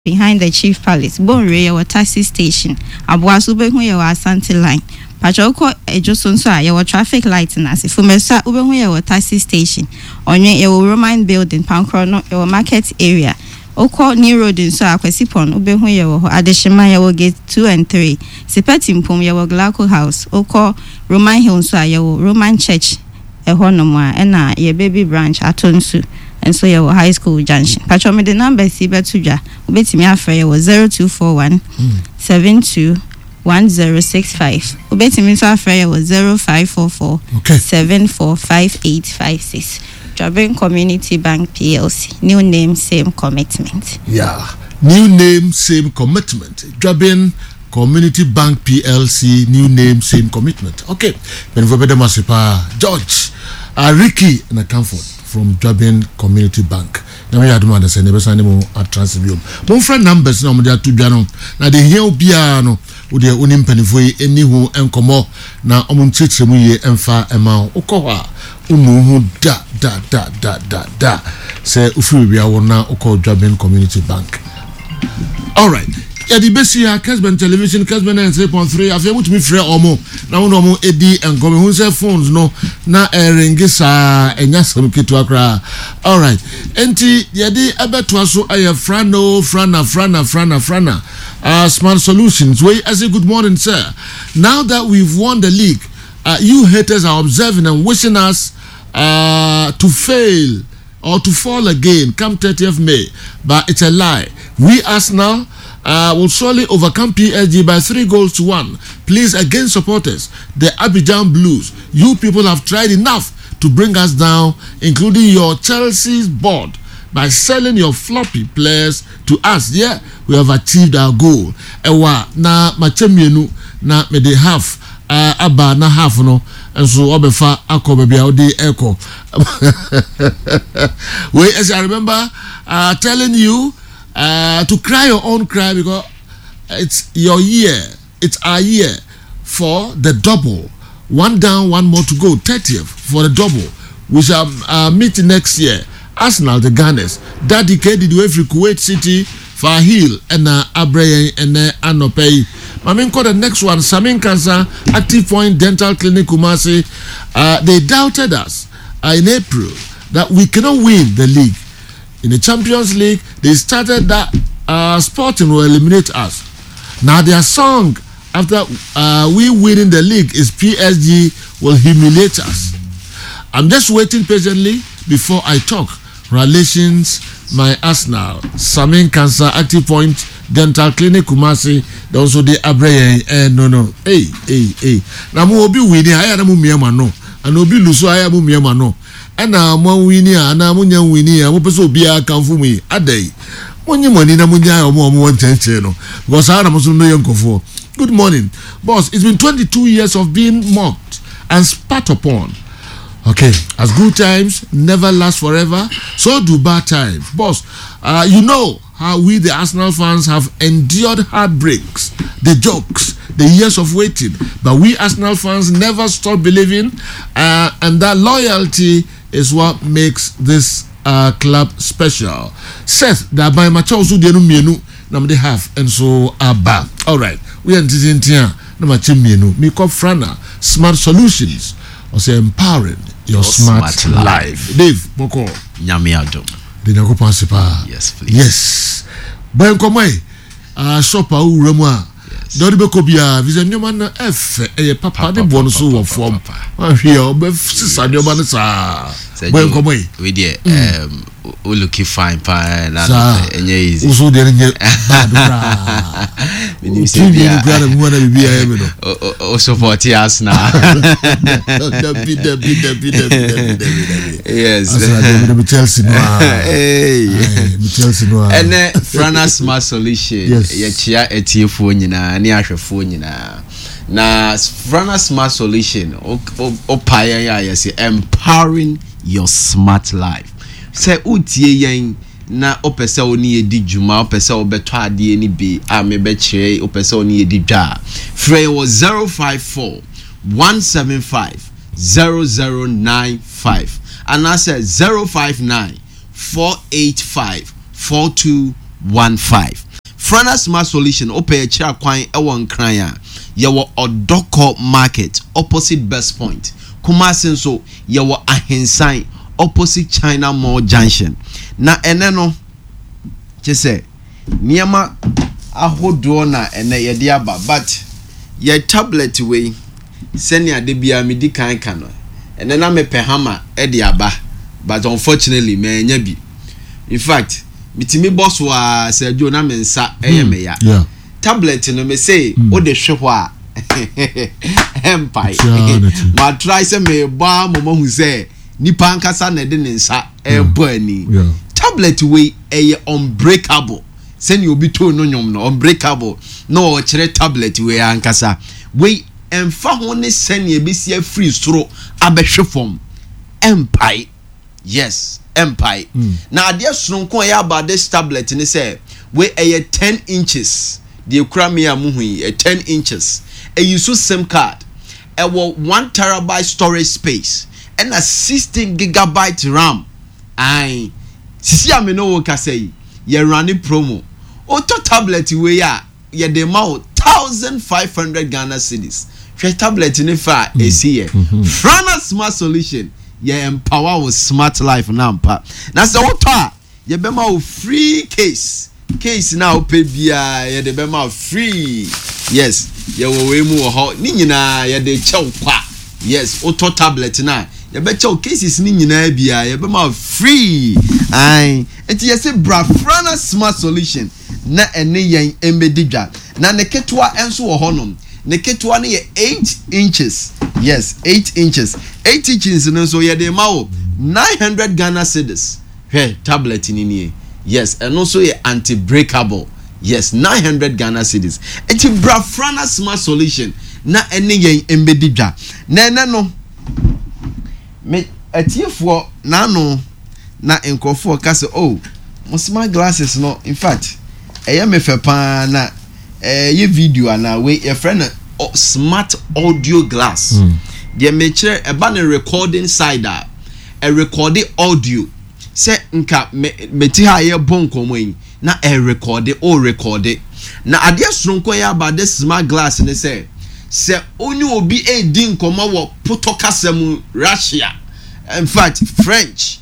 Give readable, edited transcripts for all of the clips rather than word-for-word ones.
behind the Chief Palace. Bonre your taxi station. Abuasu behu your Asante line. Pachoko ejoso nso a your traffic light na se fumesa ubehu your taxi station. Onye your Roman building Pankro your market area. Oko New Road nso akwesipon ubehu your Adeshima your gate 2 and 3. Sepetimpum your Glaco house. Oko Roman Hill nso your Roman church. Ehonoma ena your baby branch atonsu. And so your high school junction. Patron me the number si betuja. Ubetimi afre was 0241 72 1065. Ubetimi so afre was 0544 745856. Jabin Community Bank PLC. New name, same commitment. Yeah. New name, same commitment. Jabin Community Bank PLC. New name, same commitment. Okay. Benvobede Masipa George Ricky na Comfort from Jabin Community Bank. Now you aduma say never send mo at Transbium. Mon friend numbers na mo dia to biano. Na de here obia no wo de onim panifo eni hu enkomo na omum chichire mu ye emfa ema ukọ ha unu hu da say ufi bia wona ukọ Jabin Community Bank. All right. Yeah, the best here, Kesben Television, Kesben 3.3. I feel much me free omo. Now no Eddie and come who say phones no na ringisa enya some kitu akra. All right. Enti yedi abeto so aye frana. Smart Solutions. Way I say good morning, sir. Now that we've won the league, you haters are observing and wishing us to fail or to fall again come 30th May. But it's a lie. We Arsenal will surely overcome PSG by 3-1. Please, again, supporters, the Abidjan Blues, you people have tried enough to bring us down, including your Chelsea's board, by selling your floppy players to us. Yeah, we have achieved our goal. Ewa na machemienu na me de half aba na half no, and so obefa ako baby odi echo. Wait, as I remember telling you to cry your own cry because it's your year, it's our year for the double. One down, one more to go. 30th for the double. We shall meet next year. Arsenal, the Gunners, dedicated with Kuwait City, Fahil, and Abraham and Anopei. Mamin called the next one, Samin Kansa, Active Point Dental Clinic Kumasi. They doubted us in April that we cannot win the league. In the Champions League, they started that Sporting will eliminate us. Now their song after we winning the league is PSG will humiliate us. I'm just waiting patiently before I talk. Relations, my Arsenal, Samin Cancer, Active Point, Dental Clinic, Kumasi, also the Abraham, no. Hey. Now, mo obi winning, I am Muyama no, and obi luso, I am Muyama no. And now, one winning, and now Munya winning, and Mopeso Bia come for me a day. When you money, Namunya or more 110 because I am also no young for. Good morning, boss. It's been 22 years of being mocked and spat upon. Okay, as good times never last forever, so do bad times. Boss, you know how we, the Arsenal fans, have endured heartbreaks, the jokes, the years of waiting. But we Arsenal fans never stop believing, and that loyalty is what makes this club special. Seth, that by my child, so they they have, and so abba. All right, we are in here. No chimney, make up Frana, Smart Solutions, or say empowering your smart life. Dave, Boko. Nyamiado. Dinako Pansipa. Yes, please. Yes. Boy, come shopper who remwa. Don't be cobia. Vision your man F. A papa de bonso of form. I hear, but sister, your man is boy, come away. We dear, looking fine, pine, and easy. Also, there in your also for tears now. Yes, Chelsea. And then Frana Smart Solution. Yes, Yachia etie phone na ni ahwe phone na Frana Smart Solution opaya ya say empowering your smart life. Say utie yen na opese oni edi djuma opese obeto ade ni bi a me be kire opese oni edi dwa free was 054 175 0095 and I said 059 485 4215 Frana Smart Solution open a chair kwan ewo nkran a yewo Odoko Market opposite Best Point. Kumasi nso yewo Ahensan opposite China Mall Junction. Na eneno chese niema ahodo na ene yede aba but ye tablet we senia de bia me di kan no ene na me pehama e de aba but unfortunately me nya bi. In fact mitimi boss wa Sergio na me nsa eye me ya tablet no me say o de hwe a empire ma try say me ba momo hu say nipa nkasa na de nsa e bo ani tablet we eye unbreakable send you be to no nyom no unbreakable no chere tablet we ankasa we emfa ho ne send e be see free stro abehwe form empire yes empire na ade sonko ya about this tablet ni say we eye 10 inches the krami amuhu 10 inches e use SIM card e 1 terabyte storage space and a 16 gigabyte RAM ai sisi ameno ka say ye running promo auto tablet we ya ye de ma 1500 Ghana cedis hwe tablet ni fa esi ye Frana Smart Solution ye empower with smart life nampa na se woto ye be ma free case now pay bia ye de be ma free yes ye wo we mu ho ni nyina ye de chew kwa yes auto tablet na ye be chew cases ni nyina bia ye be ma free ai enti ye se bra Frana Smart Solution na ene yen embedidwa na ne ketwa enso wo honom ne ketwa ne ye 8 inches yes 8 inches 8 inches no so ye de ma 900 Ghana cedis hey tablet ni ni yes and also ye anti-breakable yes 900 Ghana cedis enti bra Frana Smart Solution na ene yen embedidwa na ene no me atiefo na no na enkofo ka se oh mo smart glasses no in fact eye me fe pa na ye video ana we your friend smart audio glass they me kire e ba na recording side a recording audio se nka me ti ha ye bon komoyin na recording na ade sonko ya about this smart glass ne se only obi din komo wo potokasem Russia in fact French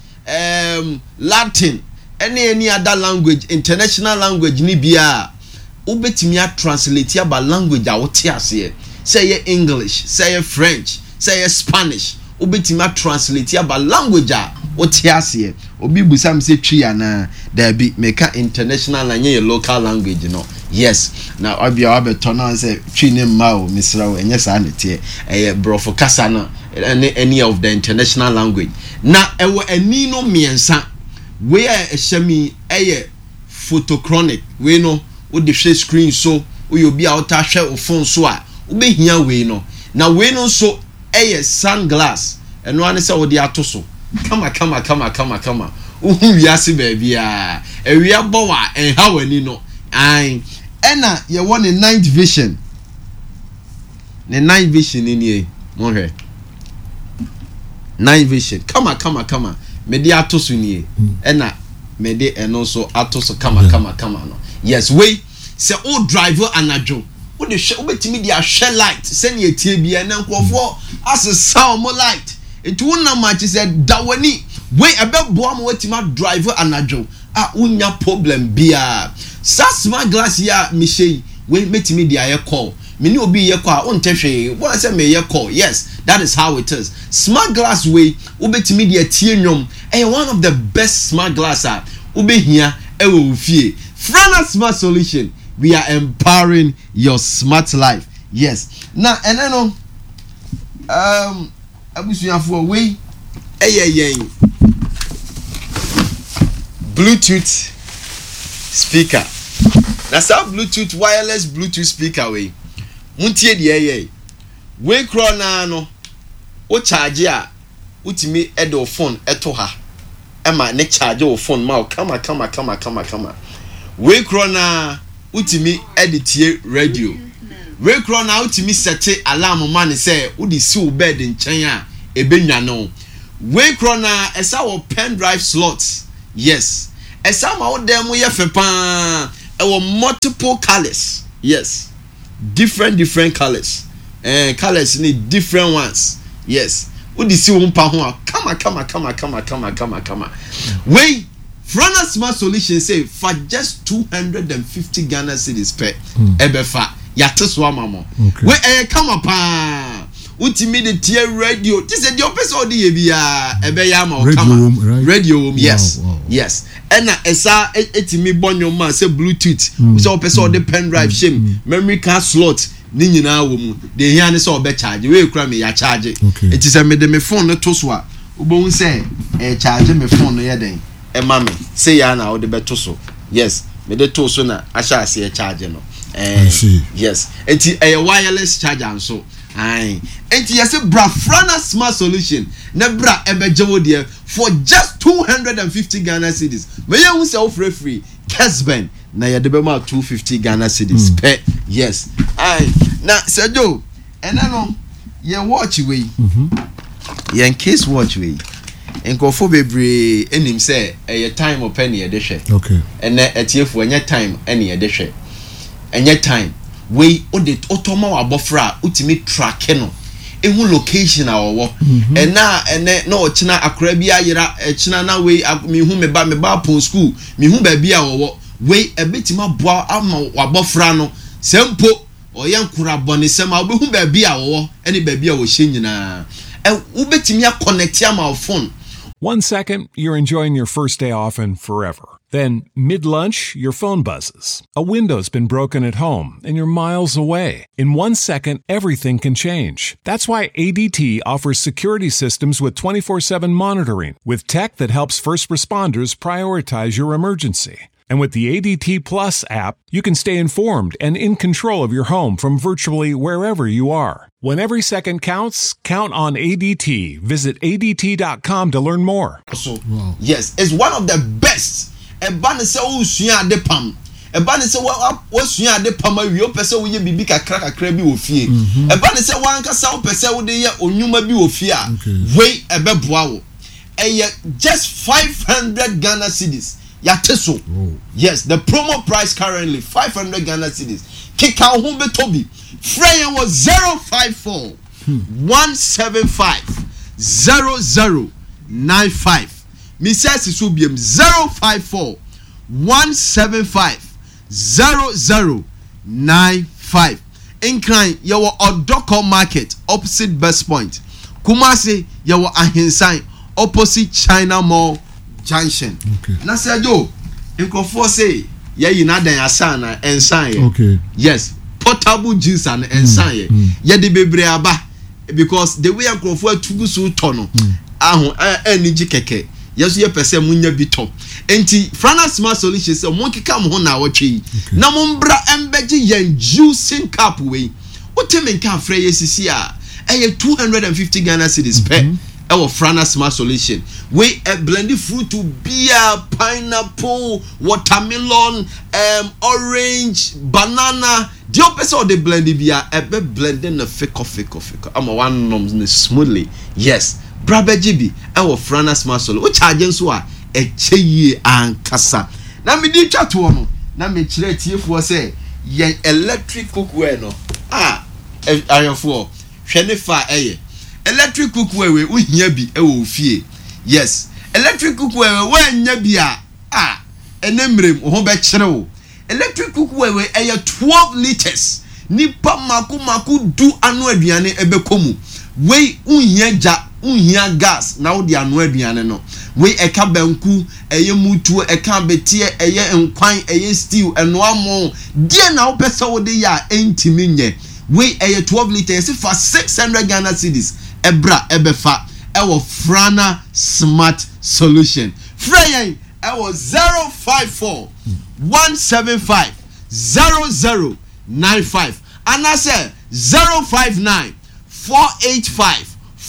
Latin any other language international language ni bia ubetimi a translate about language a wote ase say English say French say Spanish ubetimi a translate about language a wote ase obi busam say twi ana there be make international and your local language no yes now obia abeto na say twi ne ma o misra o enye sa na tie brofo kasa na any of the international language na ewo ani no miensa we shemi photochronic we no wo de share screen so we obi a ota hwe o phone so a wo be hia we no na we no so sunglass eno ane se wo de ato so kama uhu wiase ba bia ewia bowa enha wani no ai ena ye won the night vision ni mo hwe night vision kama me de ato so ni ena me de eno so ato so kama no yes we say o driver anajo wo de hwe obetimi de ahwe light se ne etie bia na nkofo asesa mo light it won na match said dawani we ebebo am wetima driver anajo unya problem bia smart glass ya mi shey we metimi de aye call me ni obi ye call on tehwe won say me ye call yes that is how it is smart glass we obetimi de atie nwom one of the best smart glass obehia ewo fie Frana Smart Solution we are empowering your smart life yes now and then abusuafo we Bluetooth speaker that's our Bluetooth wireless Bluetooth speaker we muntie de we kro na no o charge a utimi edo phone eto ha ema ne charge o phone ma kama we kro na utimi editie radio we kro na utimi set alarm man say udi si o bed nchen a ebenwa no we kro na esa wo pen drive slots yes esa ma wo dem ye fe Our multiple colors. Yes. Different colors. Colors need different ones. Yes. What do you see one pound? Come on. Wait. Frana Smart Solution say for just 250 Ghana cedis per ebefa. Yateswa mama. Wait, come up. Ultimate tier radio. This is your person or the radio. Yes. Wow. Yes. And esa etimi bonyo man say Bluetooth. So person or the pen drive shame. Memory card slot. Ni nyina wo mu. The here ne say obe charge. We kura me ya charge. It is a me phone no to so a. Ubon say charge me phone no ye den. E ma me. Say ya na o de beto so. Yes. Me de to so na asha say charge no. Yes. Enti wireless charger so. Aye. Enti you say bra Frana Smart Solution na bra ebejewo there for just 250 Ghana cedis. Me you say free Kesben na you de be ma 250 Ghana cedis per. Yes. Aye. Na Sergio ena no ye watch we. Ye in case watch we. Enkofo bebre enim say e time open e de hwe. Okay. Ena etiefo enye time ene e de hwe. Enye time we ode otoma abofra utimi track no ehu location awo ena na ochina akora bi ayira echina na we me hu me ba pon school me hu ba bi awo we ebetima boa ama wabofra no sempo oyenkura bone sema obehu ba bi awo ene ba bi awo hye nyina ubetimi connect ama phone. 1 second, you're enjoying your first day off and forever. Then, mid-lunch, your phone buzzes. A window's been broken at home, and you're miles away. In 1 second, everything can change. That's why ADT offers security systems with 24/7 monitoring, with tech that helps first responders prioritize your emergency. And with the ADT Plus app, you can stay informed and in control of your home from virtually wherever you are. When every second counts, count on ADT. Visit ADT.com to learn more. So, yes, it's one of the best. Ebane se wo sua de pam. Ebane se wo sua de pam awi o pese wo ye bibi kakra bi wo fie. Ebane se wo ankasa wo pese wo de ye onwuma bi wo fie a. Wei ebeboa wo. Eye just 500 Ghana cedis. Yateso. Yes, the promo price currently 500 Ghana cedis. Kika ho betobi. Freya was 054 175 0095. Mrs. Isubium 054 175 0095. Incline your Odoko Market opposite Best Point. Kumasi your Ahinsan opposite China Mall Junction. Okay. Nasajo, Inkofo say ye na dan asana ensan ye. Okay. Yes, portable jeans and ensan ye. Ye de bebre aba because the way Inkofo tugu so tono. Ahu eniji keke. Yes, ye pese munya bito. Enti Frana Smart Solution say mo kika mo na wotwe. Na mo mbra embeji yen juicing cup we. Oteme nka afre yesisi a. Eye 250 Ghana cedis per. Ewo Frana Smart Solution. We blend fruit to beer, pineapple, watermelon, orange, banana. The opposite of the blend beer, ebe blending the fake. I'm one nom smoothly. Yes. Braba GB, ewo Frana Smart Solution. Which agents were a cheye and kasa. Na me di chat no. Na me chire tiefo say yen electric cookware no. Ayofo. Hwene fa eye. Electric cookware we uhia bi ewo fie. Yes. Electric cookware we nya bi a enemrem ho be kire wo. Electric cookware we eye 12 liters. Nipa maku du anu aduane ebekomu. We unhia gas na wo de anu aduane no. We eka banku eye mutu eka betie eye nkwan eye stew eno amo die na wo pese wo de ya entimi nye. We eye 12 liters for 600 Ghana cedis. Ebra ebefa ewo Frana Smart Solution. Freya ewo 054 175 0095 and I say 059 485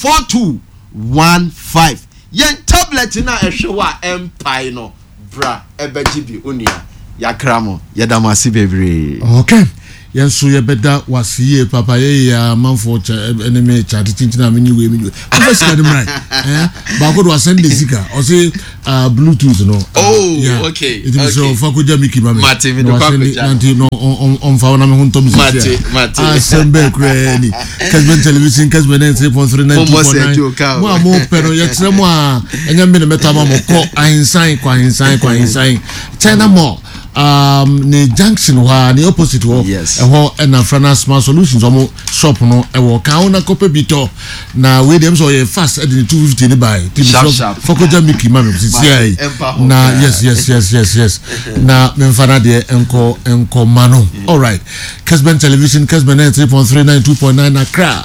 4215. Yen tablet na ehwewa empire no bra ebejibi onia yakramo yedamasi bebre. Okay. yenso ye beda wasiye papa ye ya manfo enemy chat tintina me we first ka dem right ba ko do send the zika o say bluetooth no okay it is so fako jamiki mame Mate me do no on fa na me hunto mi Mate asembe kreni Kesben television Kesben 3.39 mo pero ye tre mo a enya me meta ma mo ko ahinsan China mo ne junction wa ne opposite wo ho na Frana Smart Solutions omo shop no e wo ka una kope bito na we dem so ye fast at the 250 ni buy sharp foko jamiki mame sisi na yes na me mfana de enko mano all right Kesben television Kesben 3.39 2.9 Accra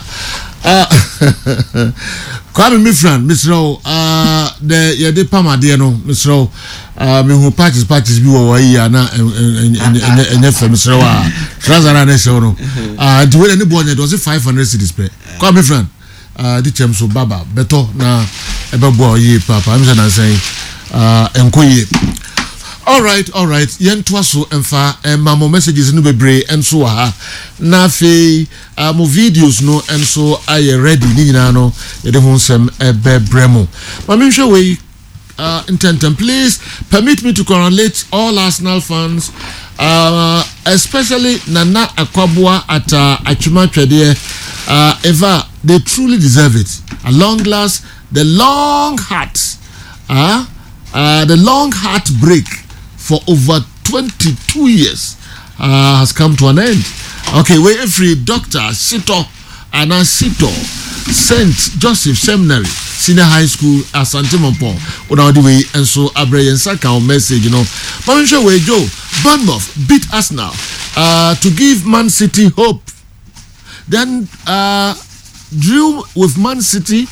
Kwame me friend Mr. the ye de pama de no Mr. me who patches bi wo yi ana enye fam Mr. wa transara na show no the way any boy do 500 cedis per Kwame friend the chemso baba beto na ebe boy yi papa am say na say enkoye. All right. Yen so emfa mamo messages no bebre enso ha na fe mo videos no enso aye ready ni nyina no ye de honsem ebebremo. Mami hwe we intentem please permit me to congratulate all Arsenal fans especially Nana Akwaboa at Achuma Twede Eva they truly deserve it. At long last the long heartbreak for over 22 years has come to an end. Okay, where every doctor, Sito St. Joseph Seminary, Senior High School, Asante Mompo, on the way, and so Abrayan Saka message, you know. But I'm sure where Joe, Bournemouth beat Arsenal to give Man City hope. Then drew with Man City.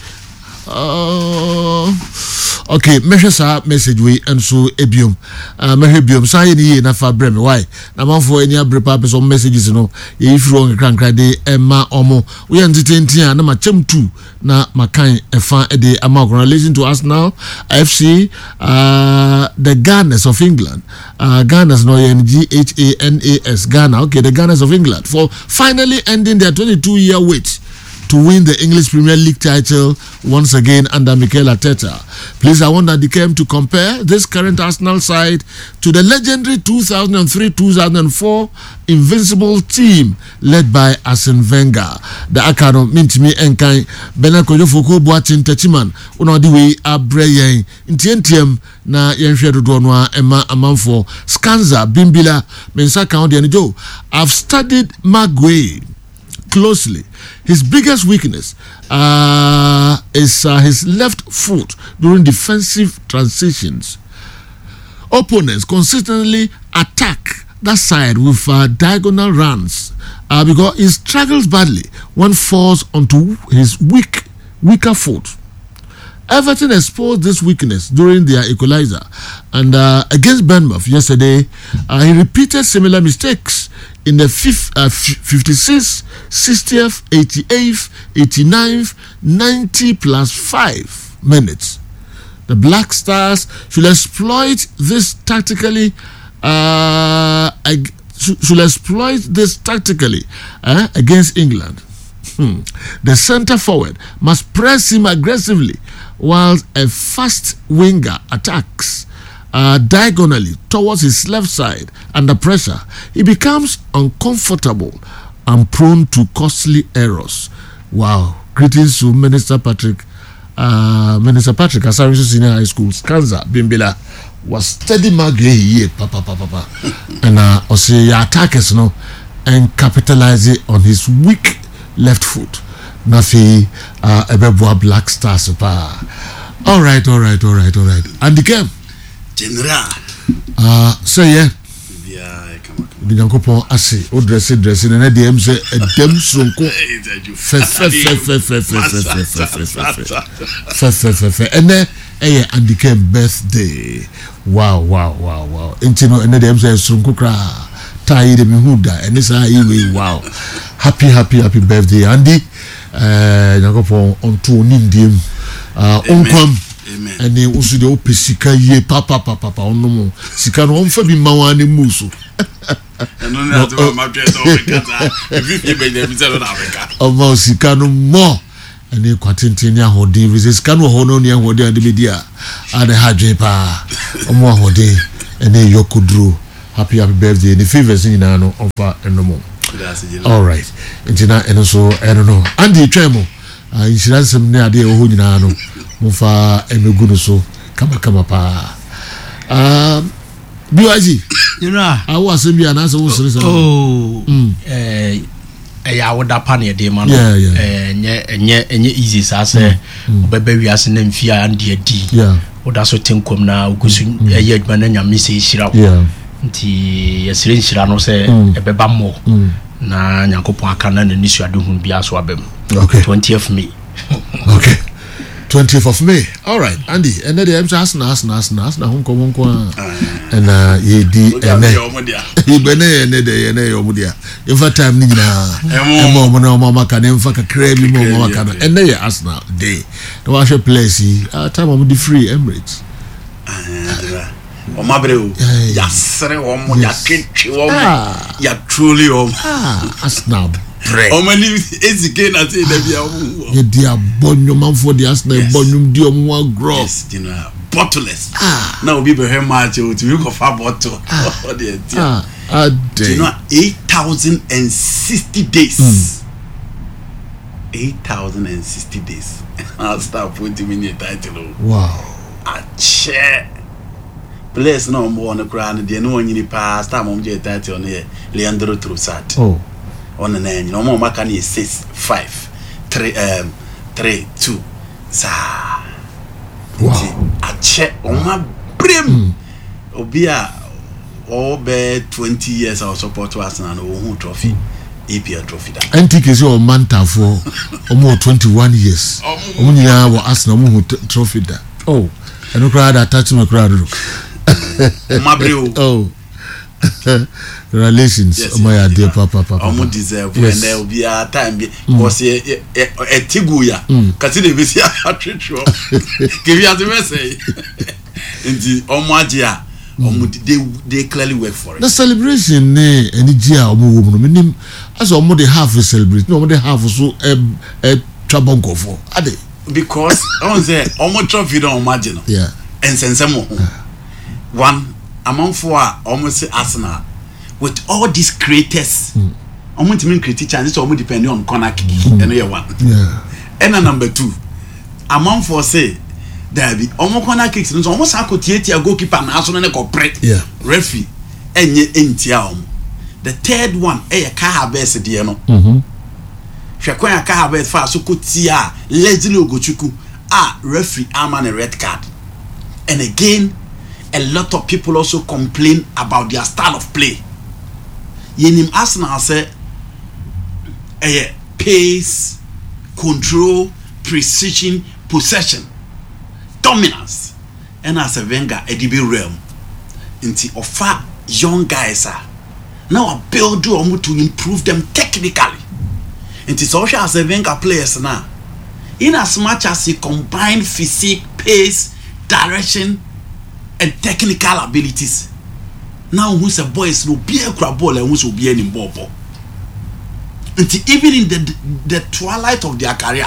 Okay, measure message we and so ebium mehebium say ni na fa brem why na manfo any abrepa person messages no if wrong kran de emma omo we entertain na machem 2 na makan efa de ama relation to us now FC the Gunners of England Gunners no GHANAS Ghana okay the Gunners of England for finally ending their 22-year wait to win the English Premier League title once again under Mikel Arteta. Please, I want Adikem to compare this current Arsenal side to the legendary 2003-2004 invincible team led by Arsene Wenger. The Akano Mintimi Enkai Benakojo Foko Boatin Techiman Uno Diwe Abreyen Intientium na Yenshwedo Donwa Emma Amanfo Skanza Bimbila Mensa County and Joe. I've studied Maguire closely. His biggest weakness is his left foot during defensive transitions. Opponents consistently attack that side with diagonal runs because he struggles badly when falls onto his weaker foot. Everton exposed this weakness during their equalizer, and against Bournemouth yesterday, he repeated similar mistakes in the 56th, 60th, 88th, 89th, 90 plus 5 minutes. The Black Stars should exploit this tactically. Against England. The centre forward must press him aggressively, while a fast winger attacks diagonally towards his left side under pressure. He becomes uncomfortable and prone to costly errors. Wow! Greetings to Minister Patrick Asariso Senior High School, Skanza Bimbila was steady Magre papa and also attackers and capitalize on his weak left foot. Nafi Ebeboa Black Stars pa. All right. And the game General say yeah. The Yankopon ase o dress na dem say edem sonko fe ene and the game birthday. Wow. Intino ene dem say sonko kra tai de mehuda ene say wow. Happy birthday Andy. Yankopon onto nindiem onkwam ene usu de opesika ye papa onomo sika no onfa bi mawane muso And only have to my dress over Kata. If you make them tell Africa. Omo sika no more. Ene kwatenten ya hode we sika no ho no ne hode ade bedia. Ade hadwe pa. Omo hode ene yokudro. Happy birthday. The favors in no offer enomo. All right. Intina eno so I don't know. Andy Twemo. Insurance ne ade ho nyina no. Mufa emegu no so. Kama pa. BYG. You know. I was in Biana so I would up on your day, man. Yeah. Easy, so say, baby, we are sending fear and dear D. Yeah. What that's what think come now, because a year man and your message, Shirap. Yeah. The syringe Shirano say, a beba more. Na Yankopa can and issue do be as wabem. Okay. 20th May. Okay. 20th of May. All right, Andy. And then I'm just asking home come and ye di he bene ne de ne yomudia. In fact, time ni na mama can emfa crave mama can and they ask now day. The wash place time I'm the free Emirates. Omabreu ya sere omo ya ketchi omo ya truly omo as now omani ezike na say da bia omo ye dia bonyo manfo dia as na bonyo di omo grow yes dina bottleless na obi be match o to go for bottle a day you know 8,060 days 8,060 days I'll start putting in the title wow a chair place no more on the ground the no nyini pa star mom je title on here Leandro Trossard on the name no more maka ni 6 5 3 3 2 sa wow a check on my brim obia all be 20 years our support Arsenal no who trophy EPL trophy that NTK so manta for almost 21 years omunyina wa Arsenal mu trophy that and crowd attach my crowd Mabreo relations my dear papa omo deserve when there will be a time because etigu ya kasi de be sia atwetwo give you the message nti omo agea omo they clearly work for it the celebration ne eni gia omo wo no menim as omo dey have to celebrate no omo dey have so trouble for ade because on say omo trophy don imagine yeah and sensemo one among four almost Arsenal with all these creators almost mean creative chances almost depending on corner kick and one and number two among four say there be almost corner kicks no almost a goalkeeper na so na corporate referee enye entia the third one Kahabes de no hwekwan Kahabes fa so kotia Leslie Ogochukwu referee am a red card and again a lot of people also complain about their style of play. Yenim Arsenal say pace, control, precision, possession, dominance. And as a Wenger, Edibe realm. Inti offer young guys now build to improve them technically. Inti social as a Wenger players now. In as much as he combine physique, pace, direction, and technical abilities. Now who's a boys no be a crab ball and who's be any ball. Until even in the twilight of their career,